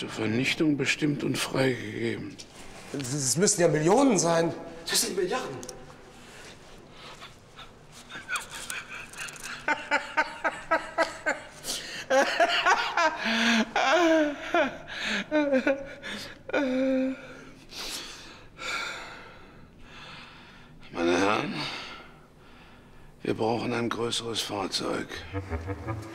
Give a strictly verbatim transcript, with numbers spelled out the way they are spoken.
zur Vernichtung bestimmt und freigegeben. Es müssten ja Millionen sein. Das sind Milliarden. Meine Herren, wir brauchen ein größeres Fahrzeug.